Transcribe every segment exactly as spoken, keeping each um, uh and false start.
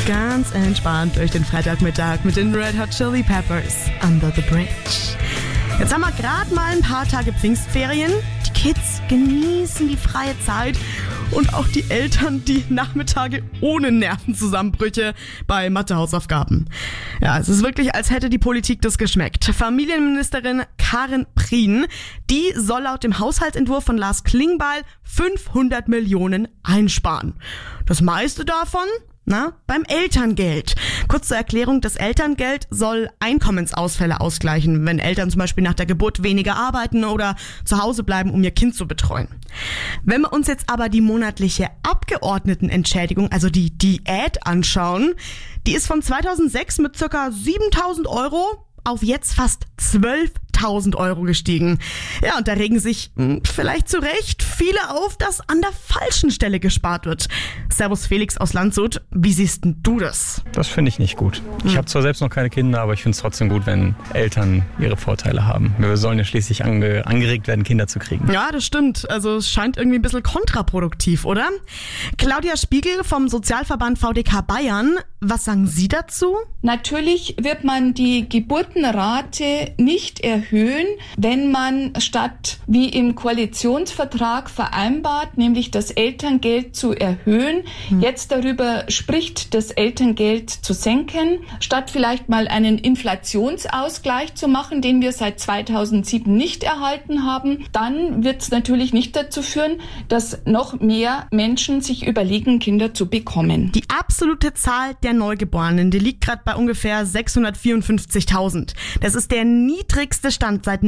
ganz entspannt durch den Freitagmittag mit den Red Hot Chili Peppers, Under the Bridge. Jetzt haben wir gerade mal ein paar Tage Pfingstferien. Die Kids genießen die freie Zeit und auch die Eltern die Nachmittage ohne Nervenzusammenbrüche bei Mathehausaufgaben. Ja, es ist wirklich, als hätte die Politik das geschmeckt. Familienministerin Karin Prien, die soll laut dem Haushaltsentwurf von Lars Klingbeil fünfhundert Millionen einsparen. Das meiste davon? Na, beim Elterngeld. Kurz zur Erklärung, das Elterngeld soll Einkommensausfälle ausgleichen, wenn Eltern zum Beispiel nach der Geburt weniger arbeiten oder zu Hause bleiben, um ihr Kind zu betreuen. Wenn wir uns jetzt aber die monatliche Abgeordnetenentschädigung, also die Diät anschauen, die ist von zweitausendsechs mit ca. siebentausend Euro auf jetzt fast zwölftausend Euro gestiegen. Ja, und da regen sich mh, vielleicht zu Recht viele auf, dass an der falschen Stelle gespart wird. Servus Felix aus Landshut, wie siehst denn du das? Das finde ich nicht gut. Ich hm. habe zwar selbst noch keine Kinder, aber ich finde es trotzdem gut, wenn Eltern ihre Vorteile haben. Wir sollen ja schließlich ange- angeregt werden, Kinder zu kriegen. Ja, das stimmt. Also es scheint irgendwie ein bisschen kontraproduktiv, oder? Claudia Spiegel vom Sozialverband V D K Bayern, was sagen Sie dazu? Natürlich wird man die Geburtenrate nicht erhöhen, wenn man statt wie im Koalitionsvertrag vereinbart, nämlich das Elterngeld zu erhöhen, hm. jetzt darüber spricht, das Elterngeld zu senken, statt vielleicht mal einen Inflationsausgleich zu machen, den wir seit zweitausendsieben nicht erhalten haben, dann wird es natürlich nicht dazu führen, dass noch mehr Menschen sich überlegen, Kinder zu bekommen. Die absolute Zahl der Neugeborenen, die liegt gerade bei ungefähr sechshundertvierundfünfzigtausend. Das ist der niedrigste Stand seit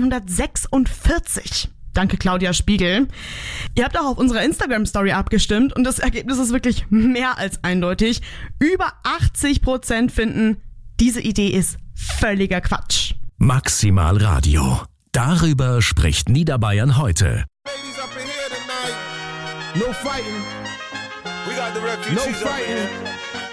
neunzehnhundertsechsundvierzig. Danke, Claudia Spiegel. Ihr habt auch auf unserer Instagram-Story abgestimmt und das Ergebnis ist wirklich mehr als eindeutig. Über achtzig Prozent finden, diese Idee ist völliger Quatsch. Maximal Radio. Darüber spricht Niederbayern heute. No fighting. We got the refugees no fighting.